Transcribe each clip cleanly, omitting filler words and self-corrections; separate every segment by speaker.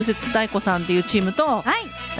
Speaker 1: 右折太鼓さんっていうチームと、
Speaker 2: はい、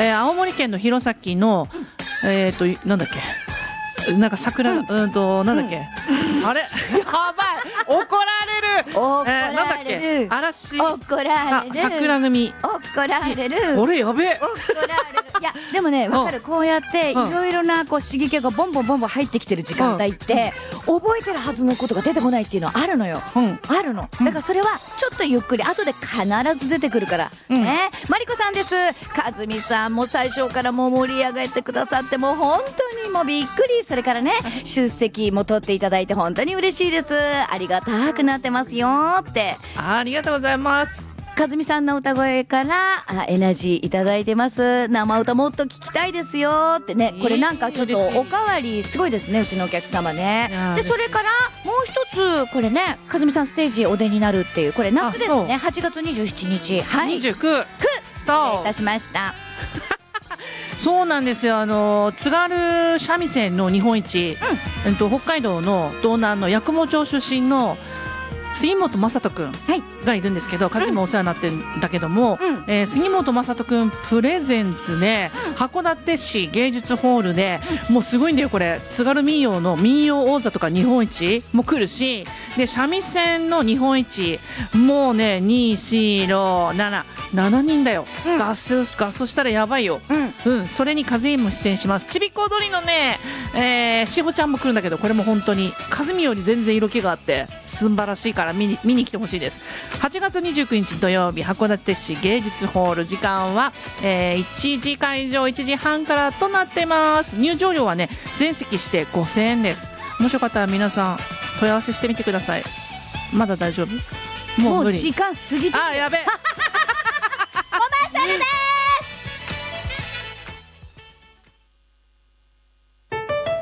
Speaker 1: 青森県の弘前の、なんだっけ、なんか桜、なんだっけ、あれやばい、怒られる、なんだっけ、嵐、
Speaker 2: 怒られる、
Speaker 1: 桜組、
Speaker 2: 怒られる、
Speaker 1: 俺やべえ、
Speaker 2: 怒られる。いやでもね、わかる、こうやっていろいろなこう刺激がボンボン入ってきてる時間帯って、覚えてるはずのことが出てこないっていうのはあるのよ、あるの。だからそれはちょっとゆっくり後で必ず出てくるから、マリコさんです。かずみさんも最初からもう盛り上げてくださって、もう本当にもうびっくり。それからね、出席も取っていただいて本当に嬉しいです。ありがたくなってますよって。
Speaker 1: ありがとうございます。
Speaker 2: かずみさんの歌声からエナジーいただいてます。生歌もっと聞きたいですよってね。これなんかちょっとおかわりすごいですね、うちのお客様ね。でそれからもう一つ、これね、かずみさんステージお出になるっていう、これ夏ですね。8月27日、はい、
Speaker 1: 29、
Speaker 2: 失礼いたしました。
Speaker 1: そうなんですよ。津軽三味線の日本一、北海道の道南の八雲町出身の杉本雅人くんがいるんですけど、かずみもお世話になってるんだけども、杉本雅人くんプレゼンツで、函館市芸術ホールで、もうすごいんだよこれ。津軽民謡の民謡王座とか日本一も来るし、で三味線の日本一もうね、2、4、6、7人だよ、合奏したらやばいよ、それにかずみも出演します。ちびっこ踊りのね、しほちゃんも来るんだけど、これも本当にかずみより全然色気があって素晴らしいから見に来てほしいです。8月29日土曜日、函館市芸術ホール、時間は、1時会場1時半からとなっています。入場料はね、全席して5000円です。もしよかったら皆さん問い合わせしてみてください。まだ大丈夫？
Speaker 2: もう時間過ぎてる。
Speaker 1: あ、やべえ
Speaker 2: コマーシャルです。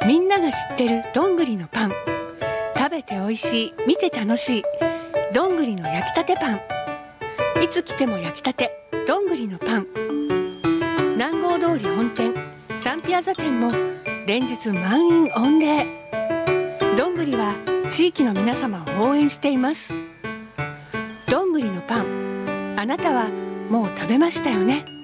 Speaker 3: みんなが知ってるどんぐりのパン、食べて美味しい、見て楽しい、どんぐりの焼きたてパン。いつ来ても焼きたて、どんぐりのパン。南郷通り本店、サンピアザ店も連日満員御礼。どんぐりは地域の皆様を応援しています。どんぐりのパン、あなたはもう食べましたよね。